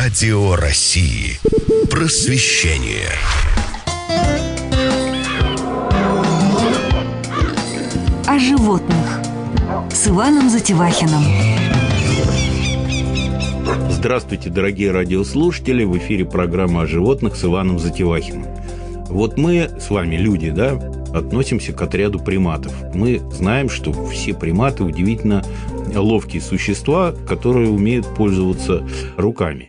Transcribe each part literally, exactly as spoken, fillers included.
Радио России. Просвещение. О животных с Иваном Затевахиным. Здравствуйте, дорогие радиослушатели! В эфире программа о животных с Иваном Затевахиным. Вот мы с вами, люди, да, относимся к отряду приматов. Мы знаем, что все приматы удивительно ловкие существа, которые умеют пользоваться руками.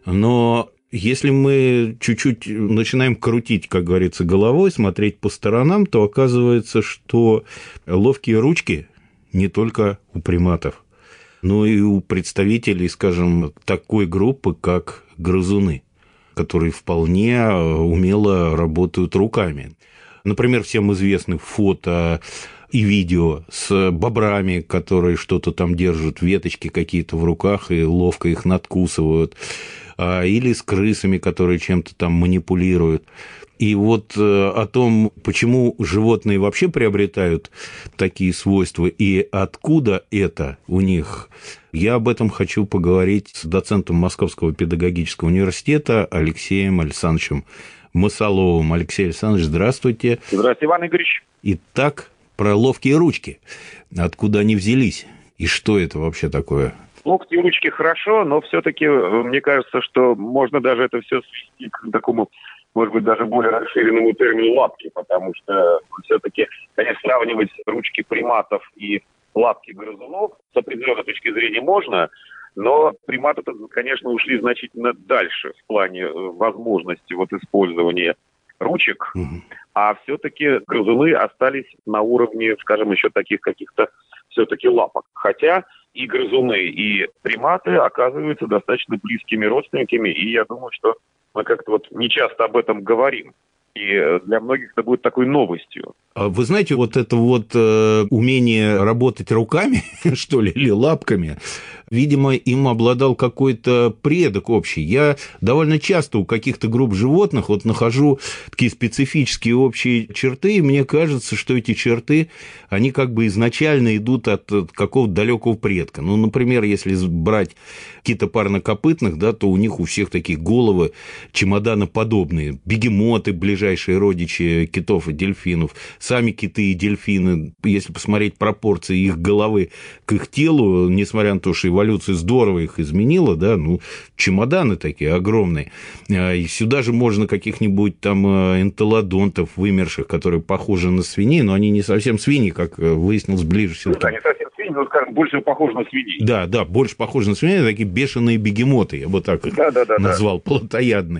Но если мы чуть-чуть начинаем крутить, как говорится, головой, смотреть по сторонам, то оказывается, что ловкие ручки не только у приматов, но и у представителей, скажем, такой группы, как грызуны, которые вполне умело работают руками. Например, всем известны фото и видео с бобрами, которые что-то там держат, веточки какие-то в руках и ловко их надкусывают, или с крысами, которые чем-то там манипулируют. И вот о том, почему животные вообще приобретают такие свойства и откуда это у них, я об этом хочу поговорить с доцентом Московского педагогического университета Алексеем Александровичем Масаловым. Алексей Александрович, здравствуйте. Здравствуйте, Иван Игоревич. Итак, про ловкие ручки. Откуда они взялись? И что это вообще такое? Локти и ручки хорошо, но все-таки мне кажется, что можно даже это все свести к такому, может быть, даже более расширенному термину лапки, потому что все-таки, конечно, сравнивать ручки приматов и лапки грызунов с определенной точки зрения можно, но приматы, конечно, ушли значительно дальше в плане возможности вот использования ручек, угу. А все-таки грызуны остались на уровне, скажем, еще таких каких-то все-таки лапок. Хотя и грызуны, и приматы оказываются достаточно близкими родственниками, и я думаю, что мы как-то вот не часто об этом говорим. И для многих это будет такой новостью. Вы знаете, вот это вот э, умение работать руками, что ли, или лапками, видимо, им обладал какой-то предок общий. Я довольно часто у каких-то групп животных вот нахожу такие специфические общие черты, и мне кажется, что эти черты, они как бы изначально идут от, от какого-то далекого предка. Ну, например, если брать какие-то парнокопытных, да, то у них у всех такие головы чемоданоподобные, бегемоты, ближайшие родичи китов и дельфинов, сами киты и дельфины, если посмотреть пропорции их головы к их телу, несмотря на то, что эволюция здорово их изменила, да, ну, чемоданы такие огромные. И сюда же можно каких-нибудь там энтелодонтов вымерших, которые похожи на свиней, но они не совсем свиньи, как выяснилось ближе всего. Да, не совсем свиньи, но, скажем, больше похожи на свиней. Да, да, больше похожи на свиней, такие бешеные бегемоты, я бы так их да, да, да, назвал, да. Плотоядные.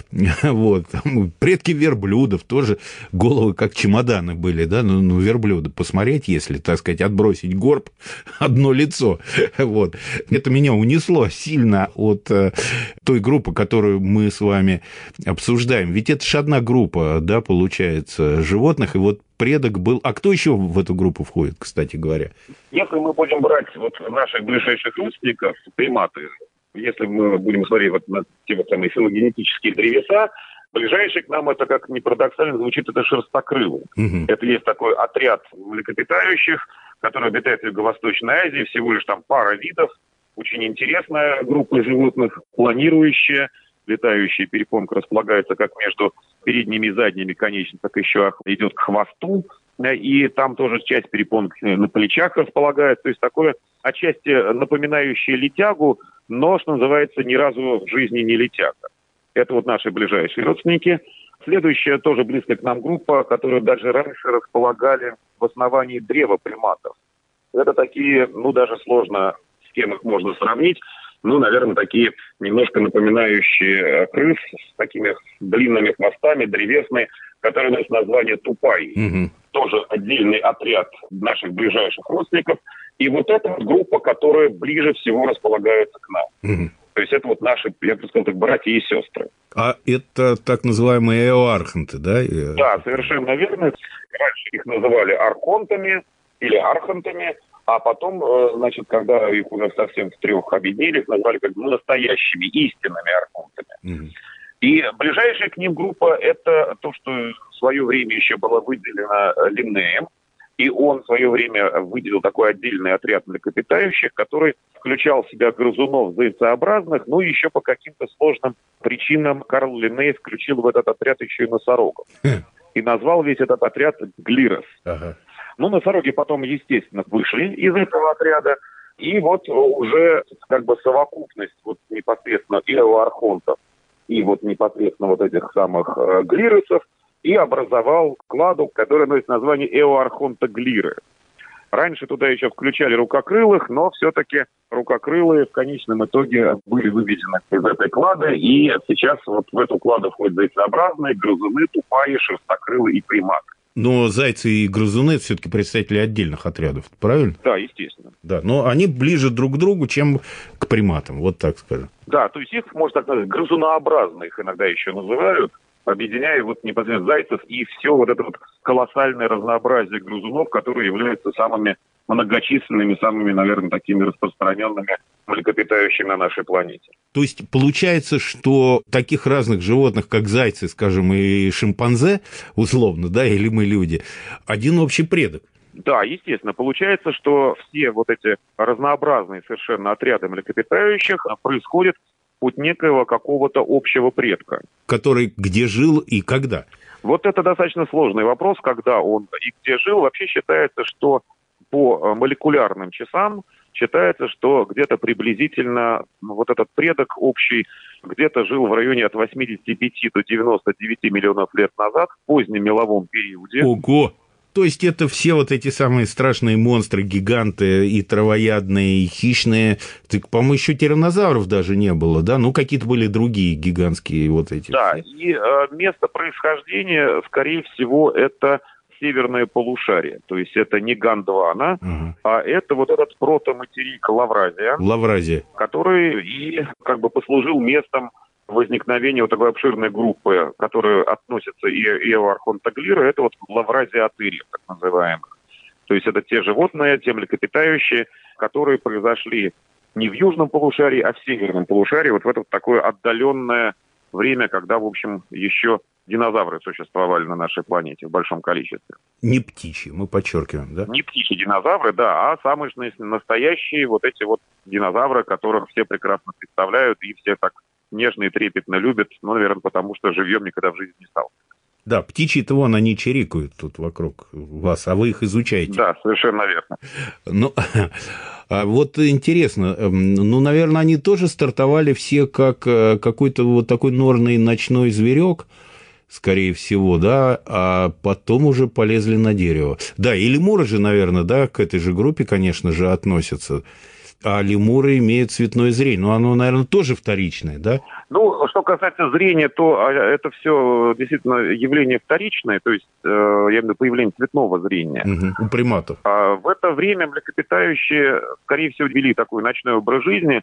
Вот. Предки верблюдов тоже головы как чемоданы были, да, ну, ну, верблюда. Посмотреть, если, так сказать, отбросить горб, одно лицо. Вот. Это меня унесло сильно от э, той группы, которую мы с вами обсуждаем. Ведь это же одна группа, да, получается, животных, и вот предок был... А кто еще в эту группу входит, кстати говоря? Если мы будем брать вот наших ближайших родственников, приматы, если мы будем смотреть вот на те вот самые филогенетические древеса, ближайший к нам, это, как ни парадоксально звучит, это шерстокрылы. Угу. Это есть такой отряд млекопитающих, который обитает в Юго-Восточной Азии, всего лишь там пара видов. Очень интересная группа животных, планирующая, летающая перепонка располагается как между передними и задними конечностями, так еще идет к хвосту, и там тоже часть перепонок на плечах располагается, то есть такое отчасти напоминающее летягу, но, что называется, ни разу в жизни не летяга. Это вот наши ближайшие родственники. Следующая тоже близкая к нам группа, которую даже раньше располагали в основании древа приматов. Это такие, ну, даже сложно, с кем их можно сравнить, ну, наверное, такие немножко напоминающие крыс с такими длинными хвостами, древесные, которые носят название тупай. Mm-hmm. Тоже отдельный отряд наших ближайших родственников. И вот эта вот группа, которая ближе всего располагается к нам. Mm-hmm. То есть это вот наши, я бы сказал, так, братья и сестры. А это так называемые эоархонты, да? Да, совершенно верно. Раньше их называли архонтами или архонтами, а потом, значит, когда их уже совсем в трех объединили, их назвали как бы настоящими, истинными архонтами. Угу. И ближайшая к ним группа – это то, что в свое время еще было выделено Линнеем. И он в свое время выделил такой отдельный отряд млекопитающих, который включал в себя грызунов зайцеобразных, ну и еще по каким-то сложным причинам Карл Линней включил в этот отряд еще и носорогов. И назвал весь этот отряд глирос. Ага. Ну, носороги потом, естественно, вышли из этого отряда. И вот уже как бы совокупность вот непосредственно эоархонтов и вот непосредственно вот этих самых э, глиросов и образовал кладу, который носит название эоархонтоглиры. Раньше туда еще включали рукокрылых, но все-таки рукокрылые в конечном итоге были выведены из этой клады, и сейчас вот в эту кладу входят зайцеобразные, грызуны, тупаи, шерстокрылые и приматы. Но зайцы и грызуны – это все-таки представители отдельных отрядов, правильно? Да, естественно. Да, но они ближе друг к другу, чем к приматам, вот так скажем. Да, то есть их, можно так назвать, грызунообразные их иногда еще называют, объединяя вот непосредственно зайцев и все вот это вот колоссальное разнообразие грызунов, которые являются самыми многочисленными, самыми, наверное, такими распространенными млекопитающими на нашей планете. То есть получается, что таких разных животных, как зайцы, скажем, и шимпанзе, условно, да, или мы люди, один общий предок. Да, естественно. Получается, что все вот эти разнообразные совершенно отряды млекопитающих происходят от некоего какого-то общего предка. Который где жил и когда? Вот это достаточно сложный вопрос, когда он и где жил. Вообще считается, что по молекулярным часам считается, что где-то приблизительно вот этот предок общий где-то жил в районе от восьмидесяти пяти до девяноста девяти миллионов лет назад, в позднем меловом периоде. Ого! То есть это все вот эти самые страшные монстры, гиганты, и травоядные, и хищные. Так, по-моему, еще тираннозавров даже не было, да? Ну, какие-то были другие гигантские вот эти. Да, и э, место происхождения, скорее всего, это северное полушарие. То есть это не Гондвана, ага. а это вот этот протоматерик Лавразия. Лавразия. Который и как бы послужил местом возникновения вот такой обширной группы, которая относится и эоархонтоглиры, это вот лавразиатыри, так называемых. То есть это те животные, те млекопитающие, которые произошли не в южном полушарии, а в северном полушарии, вот в это вот такое отдаленное время, когда, в общем, еще динозавры существовали на нашей планете в большом количестве. Не птичьи, мы подчеркиваем, да? Не птичьи динозавры, да, а самые настоящие вот эти вот динозавры, которых все прекрасно представляют и все так нежно и трепетно любят, ну, наверное, потому что живьем никогда в жизни не стал. Да, птичьи-то вон, они чирикают тут вокруг вас, а вы их изучаете. Да, совершенно верно. Ну, а вот интересно, ну, наверное, они тоже стартовали все как какой-то вот такой норный ночной зверек, скорее всего, да, а потом уже полезли на дерево. Да, и лемуры же, наверное, да, к этой же группе, конечно же, относятся. А лемуры имеют цветное зрение. Ну, оно, наверное, тоже вторичное, да? Ну, что касается зрения, то это все действительно явление вторичное, то есть, э, я имею в виду появление цветного зрения. Угу, у приматов. А в это время млекопитающие, скорее всего, вели такой ночной образ жизни,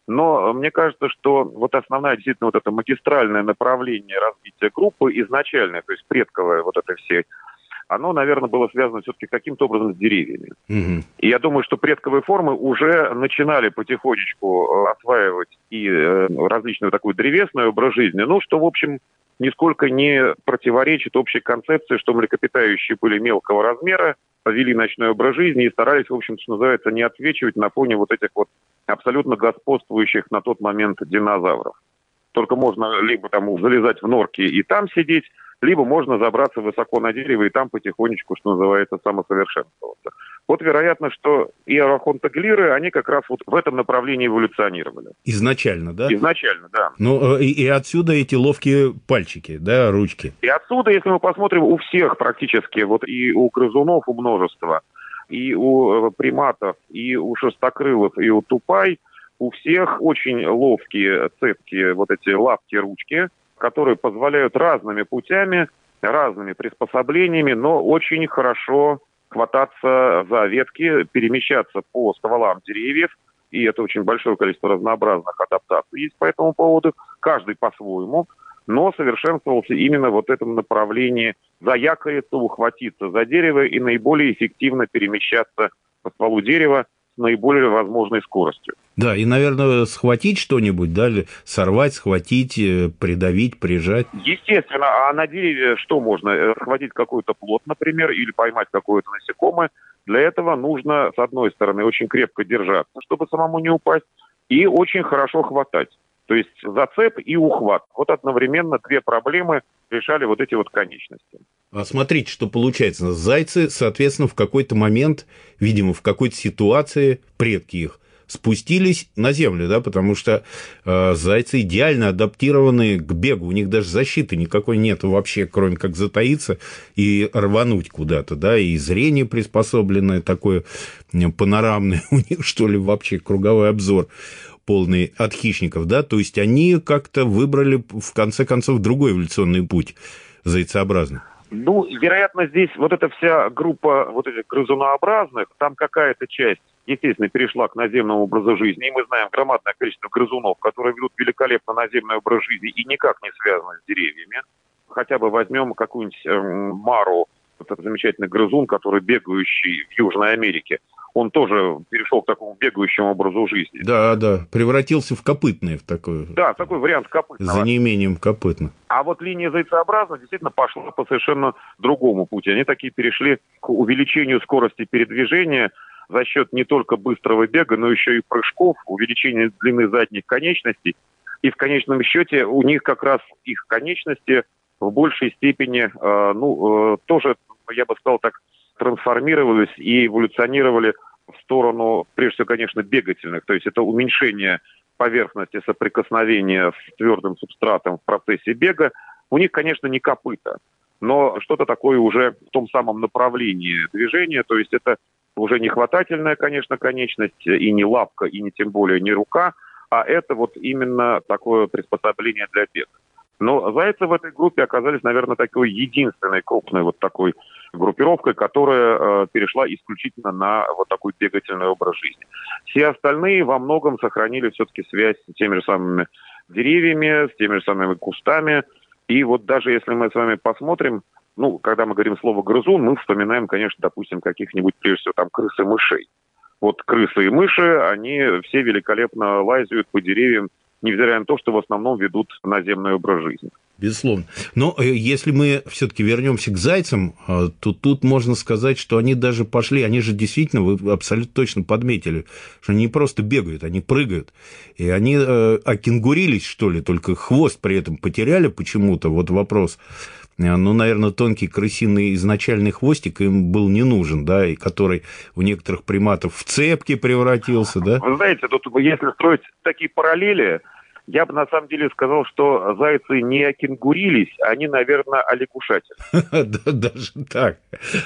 но мне кажется, что вот основное действительно вот это магистральное направление развития группы изначальное, то есть предковое вот это все, оно, наверное, было связано все-таки каким-то образом с деревьями. Угу. И я думаю, что предковые формы уже начинали потихонечку осваивать и э, различную такую древесную образ жизни, ну, что, в общем, нисколько не противоречит общей концепции, что млекопитающие были мелкого размера, вели ночной образ жизни и старались, в общем, что называется, не отсвечивать на фоне вот этих вот абсолютно господствующих на тот момент динозавров. Только можно либо там залезать в норки и там сидеть, либо можно забраться высоко на дерево и там потихонечку, что называется, самосовершенствоваться. Вот вероятно, что эоархонтоглиры, они как раз вот в этом направлении эволюционировали. Изначально, да? Изначально, да. Ну, и, и отсюда эти ловкие пальчики, да, ручки. И отсюда, если мы посмотрим, у всех практически, вот и у грызунов, у множества, и у приматов, и у шерстокрылых, и у тупай, у всех очень ловкие, цепкие вот эти лапки-ручки, которые позволяют разными путями, разными приспособлениями, но очень хорошо хвататься за ветки, перемещаться по стволам деревьев, и это очень большое количество разнообразных адаптаций есть по этому поводу, каждый по-своему, но совершенствовался именно вот в этом направлении заякориться, ухватиться за дерево и наиболее эффективно перемещаться по стволу дерева, с наиболее возможной скоростью. Да, и, наверное, схватить что-нибудь, да, сорвать, схватить, придавить, прижать. Естественно, а на дереве что можно? Схватить какой-то плод, например, или поймать какое-то насекомое. Для этого нужно, с одной стороны, очень крепко держаться, чтобы самому не упасть, и очень хорошо хватать. То есть зацеп и ухват. Вот одновременно две проблемы решали вот эти вот конечности. А смотрите, что получается. Зайцы, соответственно, в какой-то момент, видимо, в какой-то ситуации, предки их, спустились на землю, да, потому что э, зайцы идеально адаптированы к бегу, у них даже защиты никакой нет вообще, кроме как затаиться и рвануть куда-то, да, и зрение приспособленное такое панорамное у них, что ли, вообще круговой обзор полный от хищников, да, то есть они как-то выбрали, в конце концов, другой эволюционный путь зайцеобразный. Ну, вероятно, здесь вот эта вся группа вот этих грызунообразных, там какая-то часть, естественно, перешла к наземному образу жизни, и мы знаем громадное количество грызунов, которые ведут великолепно наземный образ жизни и никак не связаны с деревьями. Хотя бы возьмем какую-нибудь э, мару, этот замечательный грызун, который бегающий в Южной Америке. Он тоже перешел к такому бегающему образу жизни. Да, да, превратился в копытное, в такое. Да, такой вариант копытного. За неимением копытных. А вот линия зайцеобразных действительно пошла по совершенно другому пути. Они такие перешли к увеличению скорости передвижения за счет не только быстрого бега, но еще и прыжков, увеличения длины задних конечностей. И в конечном счете у них как раз их конечности в большей степени, э, ну, э, тоже, я бы сказал так, трансформировались и эволюционировали в сторону, прежде всего, конечно, бегательных. То есть это уменьшение поверхности соприкосновения с твердым субстратом в процессе бега. У них, конечно, не копыта, но что-то такое уже в том самом направлении движения. То есть это уже не хватательная, конечно, конечность, и не лапка, и не тем более не рука, а это вот именно такое приспособление для бега. Но зайцы в этой группе оказались, наверное, такой единственной крупной вот такой группировкой, которая э, перешла исключительно на вот такой бегательный образ жизни. Все остальные во многом сохранили все-таки связь с теми же самыми деревьями, с теми же самыми кустами. И вот даже если мы с вами посмотрим, ну, когда мы говорим слово «грызун», мы вспоминаем, конечно, допустим, каких-нибудь, прежде всего, там, крыс и мышей. Вот крысы и мыши, они все великолепно лазят по деревьям, невзирая на то, что в основном ведут наземный образ жизни. Безусловно. Но если мы все-таки вернемся к зайцам, то тут можно сказать, что они даже пошли, они же действительно, вы абсолютно точно подметили, что они не просто бегают, они прыгают. И они окенгурились, что ли, только хвост при этом потеряли почему-то. Вот вопрос. Ну, наверное, тонкий крысиный изначальный хвостик им был не нужен, да, и который у некоторых приматов в цепки превратился, да? Вы знаете, тут если строить такие параллели, я бы на самом деле сказал, что зайцы не окенгурились, они, наверное, олягушатели. Даже так.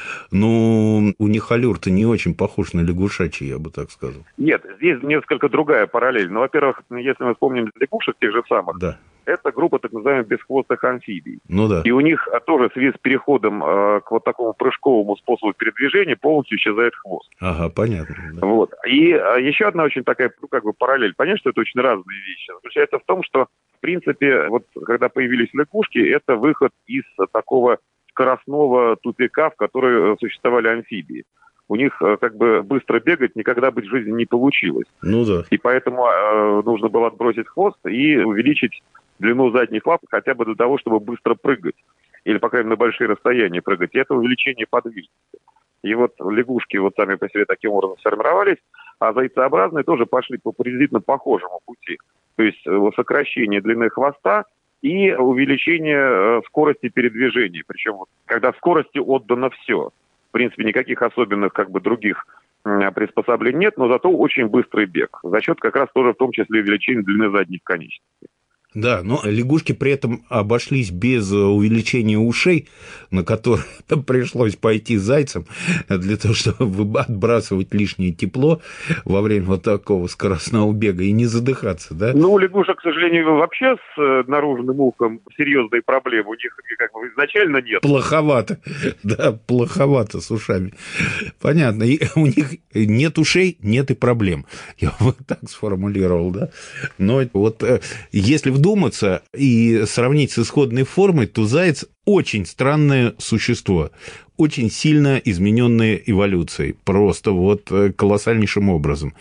Ну, у них аллюр-то не очень похож на лягушачий, я бы так сказал. Нет, здесь несколько другая параллель. Ну, во-первых, если мы вспомним лягушек тех же самых, да. Это группа так называемых бесхвостых амфибий. Ну да. И у них тоже в связи с переходом э, к вот такому прыжковому способу передвижения полностью исчезает хвост. Ага, понятно. Да. Вот. И э, еще одна очень такая, ну, как бы параллель. Понятно, что это очень разные вещи. Заключается в том, что, в принципе, вот когда появились лягушки, это выход из такого скоростного тупика, в который существовали амфибии. У них как бы быстро бегать никогда бы в жизни не получилось. Ну да. И поэтому э, нужно было отбросить хвост и увеличить длину задних лап хотя бы для того, чтобы быстро прыгать. Или, по крайней мере, на большие расстояния прыгать. И это увеличение подвижности. И вот лягушки вот сами по себе таким образом сформировались, а зайцеобразные тоже пошли по приблизительно похожему пути. То есть сокращение длины хвоста и увеличение скорости передвижения. Причем, когда скорости отдано все. В принципе, никаких особенных как бы других приспособлений нет, но зато очень быстрый бег. За счет как раз тоже в том числе увеличения длины задних конечностей. Да, но лягушки при этом обошлись без увеличения ушей, на которые пришлось пойти зайцам для того, чтобы отбрасывать лишнее тепло во время вот такого скоростного бега и не задыхаться, да? Ну, у лягушек, к сожалению, вообще с наружным ухом серьезные проблемы. У них как бы изначально нет. Плоховато, да, плоховато с ушами. Понятно. И у них нет ушей, нет и проблем. Я вот так сформулировал, да? Но вот если в вдуматься и сравнить с исходной формой, то заяц очень странное существо. очень сильно измененные эволюцией, просто вот колоссальнейшим образом.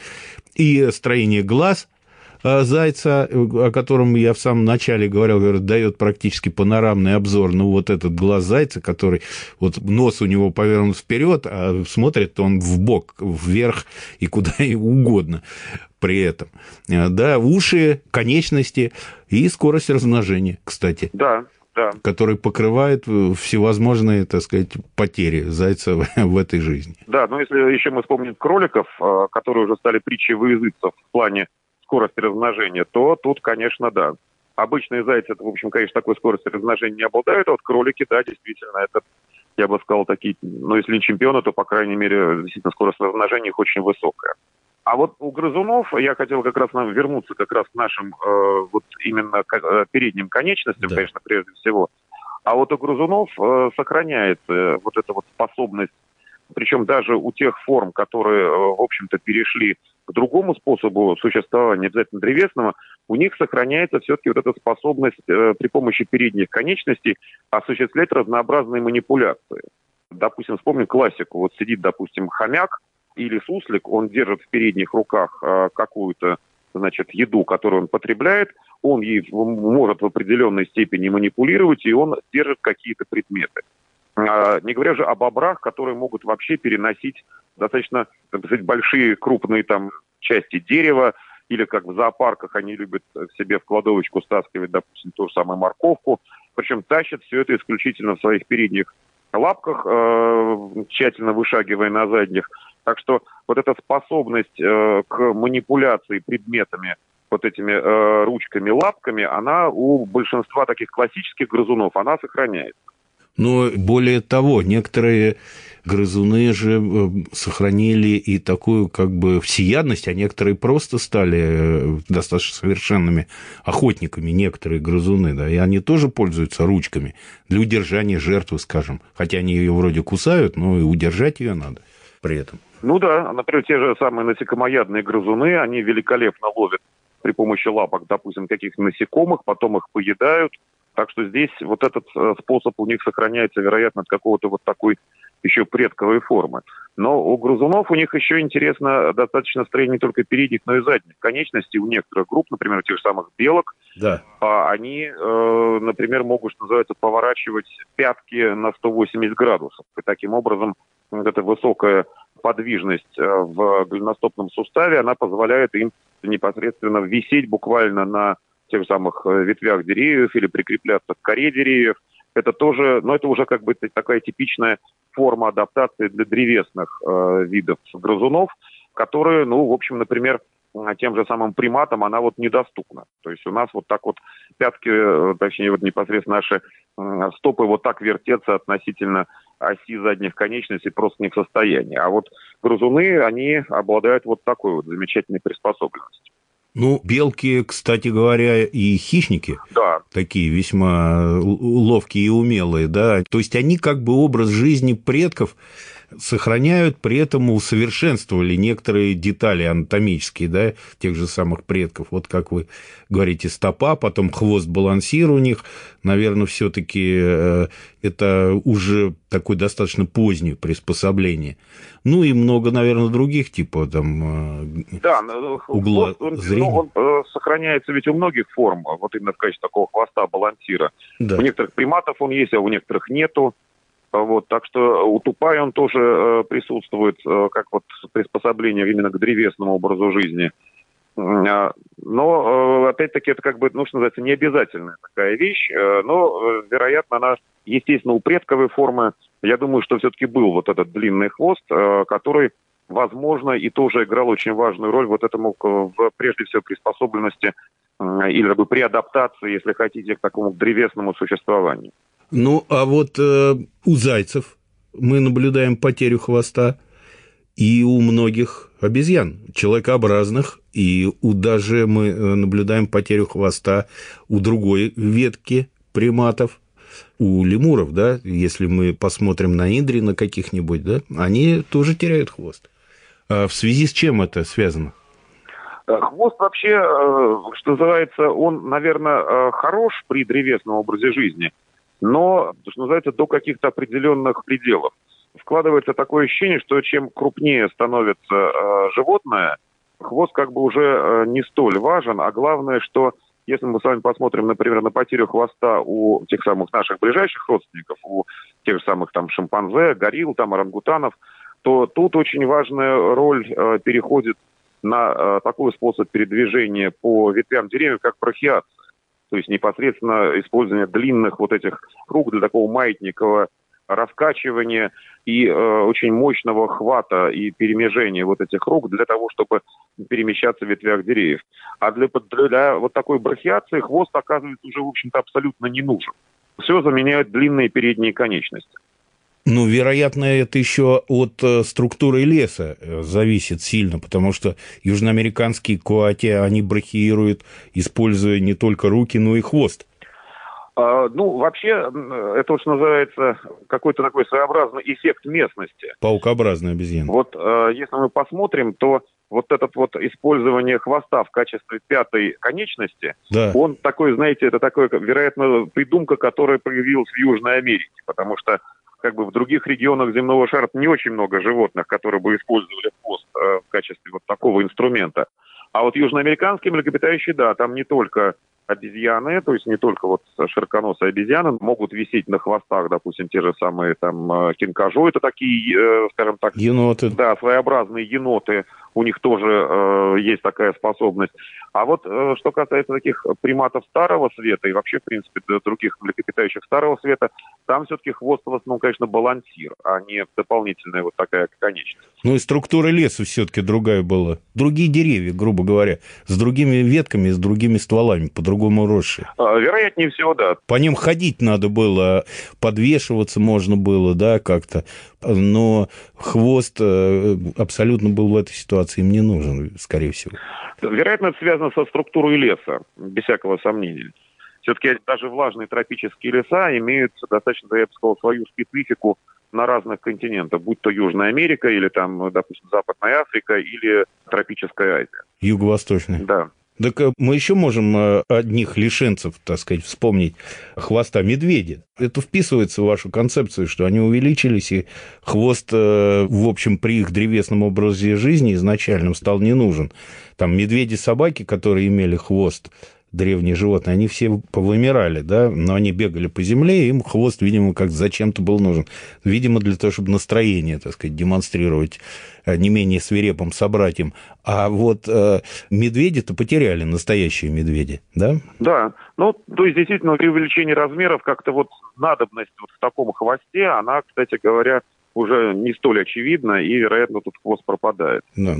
И строение глаз зайца, о котором я в самом начале говорил, говорю, дает практически панорамный обзор. Ну, вот этот глаз зайца, который вот нос у него повернут вперед, а смотрит он в бок, вверх и куда угодно при этом. Да, уши, конечности и скорость размножения, кстати. Да. Да. Который покрывает всевозможные, так сказать, потери зайца в этой жизни. Да, но если еще мы вспомним кроликов, которые уже стали притчей во языцах в плане скорости размножения, то тут, конечно, да. Обычные зайцы, это, в общем, конечно, такой скоростью размножения не обладают, а вот кролики, да, действительно, это, я бы сказал, такие, ну, если не чемпионы, то, по крайней мере, действительно, скорость размножения их очень высокая. А вот у грызунов, я хотел как раз нам вернуться как раз к нашим э, вот именно к, передним конечностям, да. Конечно, прежде всего. А вот у грызунов э, сохраняется вот эта вот способность, причем даже у тех форм, которые, э, в общем-то, перешли к другому способу существования, обязательно древесного, у них сохраняется все-таки вот эта способность э, при помощи передних конечностей осуществлять разнообразные манипуляции. Допустим, вспомним классику. Вот сидит, допустим, хомяк, или суслик, он держит в передних руках э, какую-то, значит, еду, которую он потребляет, он ей может в определенной степени манипулировать, и он держит какие-то предметы. Э, не говоря же о бобрах, которые могут вообще переносить достаточно, так сказать, большие, крупные там части дерева, или как в зоопарках они любят к себе в кладовочку стаскивать, допустим, ту же самую морковку, причем тащат все это исключительно в своих передних лапках, э, тщательно вышагивая на задних. Так что вот эта способность э, к манипуляции предметами, вот этими э, ручками, лапками, она у большинства таких классических грызунов, она сохраняется. Но более того, некоторые грызуны же сохранили и такую как бы всеядность, а некоторые просто стали достаточно совершенными охотниками, некоторые грызуны, да, и они тоже пользуются ручками для удержания жертвы, скажем. Хотя они ее вроде кусают, но и удержать ее надо при этом. Ну да, например, те же самые насекомоядные грызуны, они великолепно ловят при помощи лапок, допустим, каких-то насекомых, потом их поедают. Так что здесь вот этот способ у них сохраняется, вероятно, от какого-то вот такой еще предковой формы. Но у грызунов у них еще интересно достаточно строение не только передних, но и задних конечностей. У некоторых групп, например, у тех же самых белок, да. Они, например, могут, что называется, поворачивать пятки на сто восемьдесят градусов. И таким образом вот эта высокая подвижность в голеностопном суставе, она позволяет им непосредственно висеть буквально на тех же самых ветвях деревьев или прикрепляться к коре деревьев. Это тоже, ну, это уже как бы такая типичная форма адаптации для древесных э, видов грызунов, которые, ну, в общем, например, тем же самым приматам она вот недоступна. То есть у нас вот так вот пятки, точнее, вот непосредственно наши э, стопы вот так вертеться относительно оси задних конечностей просто не в состоянии. А вот грызуны, они обладают вот такой вот замечательной приспособленностью. Ну, белки, кстати говоря, и хищники, да, такие весьма ловкие и умелые, да, то есть они как бы образ жизни предков сохраняют, при этом усовершенствовали некоторые детали анатомические, да, тех же самых предков. Вот как вы говорите, стопа, потом хвост-балансир у них, наверное, все-таки это уже такое достаточно позднее приспособление. Ну и много, наверное, других типов там да, угла он, зрения. Ну, он сохраняется ведь у многих форм, вот именно в качестве такого хвоста-балансира. Да. У некоторых приматов он есть, а у некоторых нету. Вот, так что у тупая он тоже э, присутствует э, как вот приспособление именно к древесному образу жизни. Э, но, э, опять-таки, это как бы, ну, что называется, не обязательная такая вещь, э, но, э, вероятно, она, естественно, у предковой формы, я думаю, что все-таки был вот этот длинный хвост, э, который, возможно, и тоже играл очень важную роль вот этому, в, прежде всего, приспособленности э, или как бы при адаптации, если хотите, к такому древесному существованию. Ну, а вот э, у зайцев мы наблюдаем потерю хвоста и у многих обезьян, человекообразных, и у даже мы наблюдаем потерю хвоста у другой ветки приматов, у лемуров, да, если мы посмотрим на индри, на каких-нибудь, да, они тоже теряют хвост. А в связи с чем это связано? Хвост вообще, что называется, он, наверное, хорош при древесном образе жизни, но, что называется, до каких-то определенных пределов. складывается такое ощущение, что чем крупнее становится э, животное, хвост как бы уже э, не столь важен, а главное, что если мы с вами посмотрим, например, на потерю хвоста у тех самых наших ближайших родственников, у тех же самых там шимпанзе, горилл, там орангутанов, то тут очень важная роль э, переходит на э, такой способ передвижения по ветвям деревьев, как брахиация. То есть непосредственно использование длинных вот этих рук для такого маятникового раскачивания и э, очень мощного хвата и перемежения вот этих рук для того, чтобы перемещаться в ветвях деревьев. А для, для вот такой брахиации хвост оказывается уже, в общем-то, абсолютно не нужен. Все заменяют длинные передние конечности. Ну, вероятно, это еще от э, структуры леса э, зависит сильно, потому что южноамериканские коати, они брахиируют, используя не только руки, но и хвост. Ну, вообще, это, что называется, какой-то такой своеобразный эффект местности. Паукообразная обезьяна. Вот если мы посмотрим, то вот это вот использование хвоста в качестве пятой конечности, да. Он такой, знаете, это такой, вероятно, придумка, которая появилась в Южной Америке, потому что как бы в других регионах земного шара не очень много животных, которые бы использовали хвост в качестве вот такого инструмента. А вот южноамериканские млекопитающие, да, там не только обезьяны, то есть не только вот широконосые обезьяны могут висеть на хвостах, допустим, те же самые там кинкажу, это такие, скажем так, еноты. Да, своеобразные еноты, у них тоже э, есть такая способность. А вот э, что касается таких приматов старого света и вообще, в принципе, других млекопитающих старого света, там все-таки хвост в основном, конечно, балансир, а не дополнительная вот такая конечность. Ну и структура леса все-таки другая была. Другие деревья, грубо говоря, с другими ветками, с другими стволами, по-другому росшие. Вероятнее всего, да. По ним ходить надо было, подвешиваться можно было, да, как-то. Но хвост абсолютно был в этой ситуации им не нужен, скорее всего. Вероятно, это связано со структурой леса, без всякого сомнения. Все-таки даже влажные тропические леса имеют достаточно, я бы сказал, свою специфику на разных континентах, будь то Южная Америка, или там, допустим, Западная Африка, или тропическая Азия. Юго-восточная. Да. Так мы еще можем одних лишенцев, так сказать, вспомнить хвоста медведя. Это вписывается в вашу концепцию, что они увеличились, и хвост, в общем, при их древесном образе жизни изначальном стал не нужен. Там медведи-собаки, которые имели хвост, древние животные, они все повымирали, да, но они бегали по земле, и им хвост, видимо, как зачем-то был нужен. Видимо, для того, чтобы настроение, так сказать, демонстрировать не менее свирепым собратьям. А вот э, медведи-то потеряли, настоящие медведи, да? Да, ну, то есть, действительно, при увеличении размеров как-то вот надобность вот в таком хвосте, она, кстати говоря, уже не столь очевидна, и, вероятно, тут хвост пропадает. Да.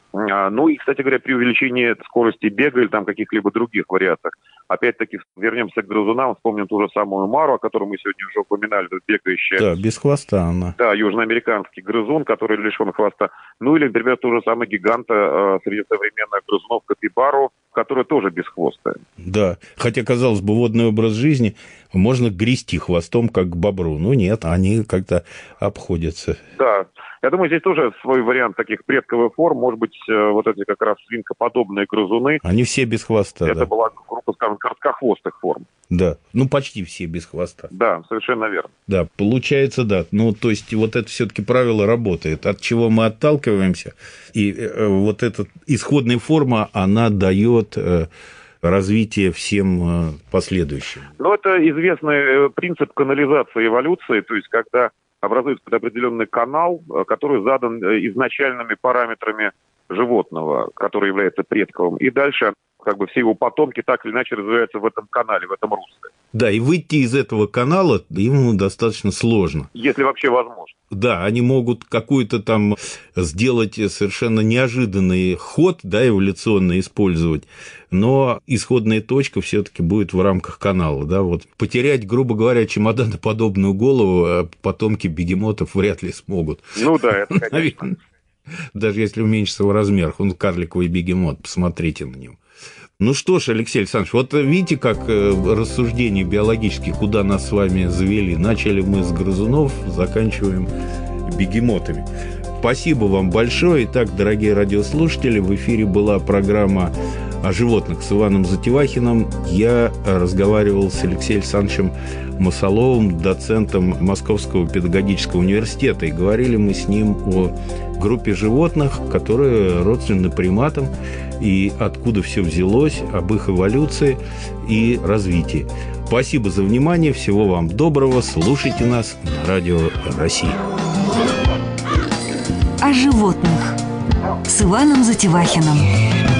Ну и, кстати говоря, при увеличении скорости бега или там каких-либо других вариациях. Опять-таки, вернемся к грызунам, вспомним ту же самую Мару, о которой мы сегодня уже упоминали, бегающая. Да, без хвоста она. Да, южноамериканский грызун, который лишен хвоста. Ну или, например, ту же самую гиганта э, среди современных грызунов капибару, который тоже без хвоста. Да, хотя, казалось бы, водный образ жизни, можно грести хвостом, как к бобру. Но нет, они как-то обходятся. Да. Я думаю, здесь тоже свой вариант таких предковых форм. Может быть, вот эти как раз свинкоподобные грызуны. Они все без хвоста, Это да. была группа, скажем, короткохвостых форм. Да, ну почти все без хвоста. Да, совершенно верно. Да, получается, да. Ну, то есть, вот это все-таки правило работает. От чего мы отталкиваемся. И э, вот эта исходная форма, она дает э, развитие всем э, последующим. Ну, это известный принцип канализации эволюции. То есть, когда образуется определенный канал, который задан изначальными параметрами животного, который является предком. И дальше как бы все его потомки так или иначе развиваются в этом канале, в этом русле. Да, и выйти из этого канала ему достаточно сложно. Если вообще возможно. Да, они могут какой-то там сделать совершенно неожиданный ход, да, эволюционно использовать, но исходная точка все-таки будет в рамках канала, да, вот потерять, грубо говоря, чемоданоподобную голову потомки бегемотов вряд ли смогут. Ну да, это конечно. Даже если уменьшится в размерах, он карликовый бегемот, посмотрите на него. Ну что ж, Алексей Александрович, вот видите, как рассуждения биологические, куда нас с вами завели. Начали мы с грызунов, заканчиваем бегемотами. Спасибо вам большое. Итак, дорогие радиослушатели, в эфире была программа о животных с Иваном Затевахиным я разговаривал с Алексеем Александровичем Масоловым, доцентом Московского педагогического университета. И говорили мы с ним о группе животных, которые родственны приматам, и откуда все взялось, об их эволюции и развитии. Спасибо за внимание, всего вам доброго, слушайте нас на Радио России. О животных с Иваном Затевахиным.